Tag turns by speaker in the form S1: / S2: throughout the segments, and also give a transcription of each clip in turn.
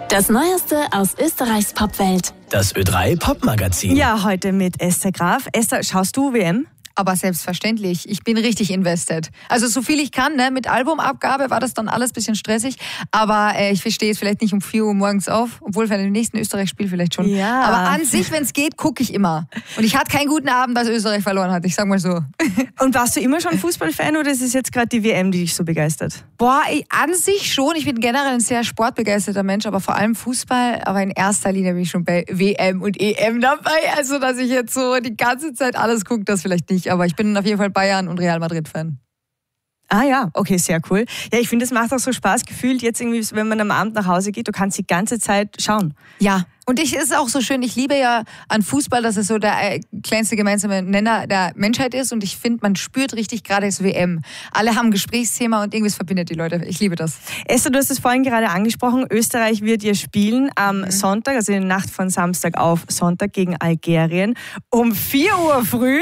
S1: Das Neueste aus Österreichs Popwelt.
S2: Das Ö3 Popmagazin.
S3: Ja, heute mit Esther Graf. Esther, schaust du WM?
S4: Aber selbstverständlich, ich bin richtig invested. Also so viel ich kann, ne? Mit Albumabgabe war das dann alles ein bisschen stressig. Aber ich verstehe es vielleicht nicht um 4 Uhr morgens auf, obwohl für den nächsten Österreich-Spiel vielleicht schon.
S3: Ja.
S4: Aber an sich, wenn es geht, gucke ich immer. Und ich hatte keinen guten Abend, als Österreich verloren hat, ich sag mal so.
S3: Und warst du immer schon Fußballfan oder ist es jetzt gerade die WM, die dich so begeistert?
S4: Boah, an sich schon. Ich bin generell ein sehr sportbegeisterter Mensch, aber vor allem Fußball. Aber in erster Linie bin ich schon bei WM und EM dabei. Also, dass ich jetzt so die ganze Zeit alles gucke, das vielleicht nicht. Aber ich bin auf jeden Fall Bayern- und Real Madrid-Fan.
S3: Ah ja, okay, sehr cool. Ja, ich finde, es macht auch so Spaß gefühlt, jetzt irgendwie, wenn man am Abend nach Hause geht, du kannst die ganze Zeit schauen.
S4: Ja, und es ist auch so schön, ich liebe ja an Fußball, dass es so der kleinste gemeinsame Nenner der Menschheit ist und ich finde, man spürt richtig gerade das WM. Alle haben ein Gesprächsthema und irgendwas verbindet die Leute. Ich liebe das.
S3: Esther, du hast es vorhin gerade angesprochen, Österreich wird ja spielen am Sonntag, also in der Nacht von Samstag auf Sonntag gegen Algerien. Um 4 Uhr früh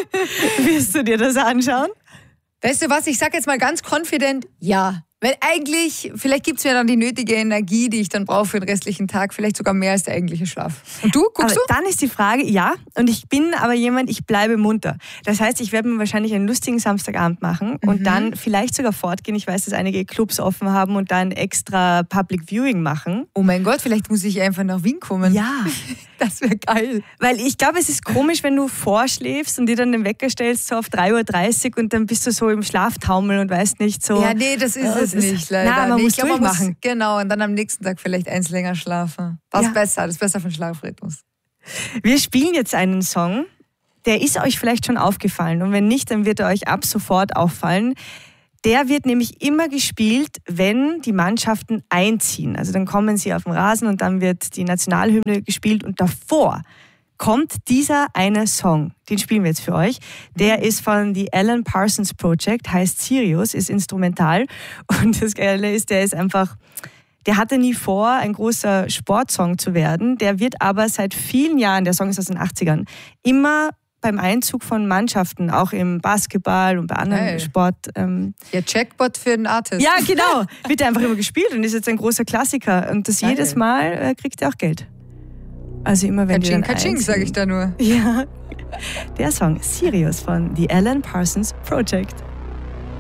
S3: wirst du dir das anschauen?
S4: Weißt du was, ich sag jetzt mal ganz confident, ja. Weil eigentlich, vielleicht gibt es mir dann die nötige Energie, die ich dann brauche für den restlichen Tag, vielleicht sogar mehr als der eigentliche Schlaf. Und du, guckst du?
S3: Dann ist die Frage, ja, und ich bin aber jemand, ich bleibe munter. Das heißt, ich werde mir wahrscheinlich einen lustigen Samstagabend machen und dann vielleicht sogar fortgehen. Ich weiß, dass einige Clubs offen haben und dann extra Public Viewing machen.
S4: Oh mein Gott, vielleicht muss ich einfach nach Wien kommen.
S3: Ja.
S4: Das wäre geil.
S3: Weil ich glaube, es ist komisch, wenn du vorschläfst und dir dann den Wecker stellst, so auf 3:30 Uhr und dann bist du so im Schlaftaumel und weißt nicht so.
S4: Ja, nee, das ist es nicht, leider.
S3: Nein, man muss durchmachen.
S4: Genau, und dann am nächsten Tag vielleicht eins länger schlafen. Das ist besser, das ist besser für den Schlafrhythmus.
S3: Wir spielen jetzt einen Song, der ist euch vielleicht schon aufgefallen und wenn nicht, dann wird er euch ab sofort auffallen. Der wird nämlich immer gespielt, wenn die Mannschaften einziehen. Also dann kommen sie auf den Rasen und dann wird die Nationalhymne gespielt und davor kommt dieser eine Song. Den spielen wir jetzt für euch. Der ist von The Alan Parsons Project, heißt Sirius, ist instrumental und das Geile ist, der hatte nie vor, ein großer Sportsong zu werden. Der wird aber seit vielen Jahren, der Song ist aus den 80ern, immer beim Einzug von Mannschaften, auch im Basketball und bei anderen Sport.
S4: Ja, Jackpot für den Artist.
S3: Ja, genau. Wird er einfach immer gespielt und ist jetzt ein großer Klassiker. Und das jedes Mal kriegt er auch Geld. Also immer wenn
S4: Katsching, Katsching, sage ich da nur.
S3: Ja. Der Song Sirius von The Alan Parsons Project.